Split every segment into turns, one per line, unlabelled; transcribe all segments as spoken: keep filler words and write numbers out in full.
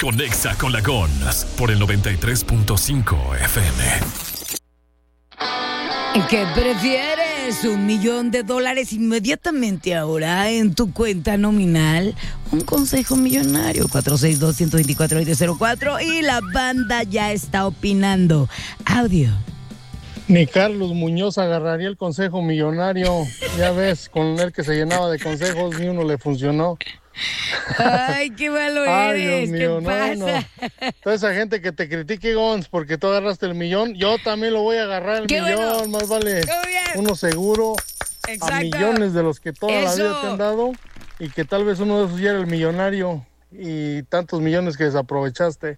Conexa con la Gons por el noventa y tres punto cinco F M.
¿Qué prefieres? ¿Un millón de dólares inmediatamente ahora en tu cuenta nominal? Un consejo millonario. cuatro seis dos, uno dos cuatro, dos cero cuatro. Y la banda ya está opinando. Audio.
Ni Carlos Muñoz agarraría el consejo millonario. Ya ves, con él que se llenaba de consejos, ni uno le funcionó.
Ay, qué malo
Ay,
eres.
Dios mío,
¿Qué
no,
pasa?
no. Toda esa gente que te critique, Gons, porque tú agarraste el millón, yo también lo voy a agarrar el
Qué
millón,
bueno.
más vale
Muy bien.
uno seguro
Exacto.
a millones de los que toda
Eso.
la vida te han dado y que tal vez uno de esos ya era el millonario y tantos millones que desaprovechaste.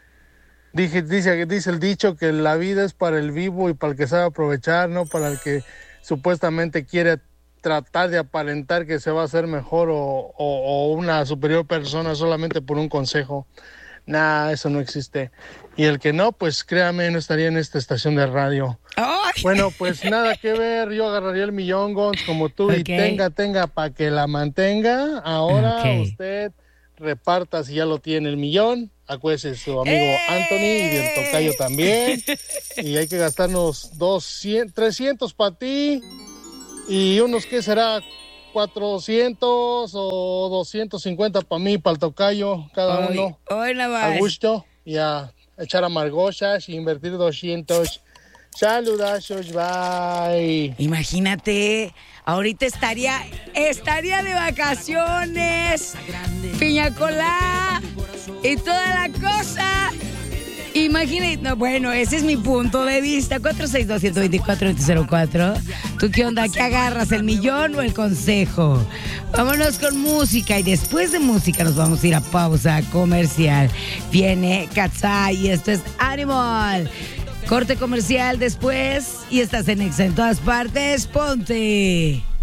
Dije, dice, dice el dicho que la vida es para el vivo y para el que sabe aprovechar, no para el que supuestamente quiere tratar de aparentar que se va a hacer mejor o, o, o una superior persona solamente por un consejo. Nah, eso no existe. Y el que no, pues créame, no estaría en esta estación de radio.
Ay.
Bueno, pues nada que ver, yo agarraría el millón, Gons, como tú,
Ok.
y tenga, tenga, para que la mantenga. Ahora
Ok.
usted reparta si ya lo tiene el millón. Acuérdese su amigo
¡Eh!
Anthony y del tocayo también. Y hay que gastarnos doscientos, trescientos para ti y unos, ¿qué será? cuatrocientos o doscientos cincuenta para mí, para el tocayo, cada
Hoy,
uno.
hoy nada
A
más.
gusto y a echar amargoshas y invertir doscientos. Saludazos, bye.
Imagínate, ahorita estaría, estaría de vacaciones, piña colada y toda la cosa. Imagínate, no, bueno, ese es mi punto de vista. cuatro seis dos, uno dos cuatro, dos cero cuatro. ¿Tú qué onda? ¿Qué agarras, el millón o el consejo? Vámonos con música y después de música nos vamos a ir a pausa comercial. Viene Katsai y esto es Animal. Corte comercial después y estás en Exa en todas partes. Ponte.